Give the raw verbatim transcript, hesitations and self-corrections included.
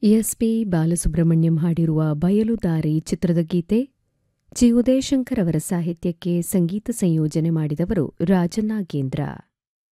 S P Balasubrahmanyam ಹಾಡಿರುವ ಬಯಲುದಾರಿ ಚಿತ್ರದ ಗೀತೆ G Udayashankar ಅವರ ಸಾಹಿತ್ಯಕ್ಕೆ ಸಂಗೀತ ಸಂಯೋಜನೆ ಮಾಡಿದವರು ರಾಜನಾಗೇಂದ್ರ.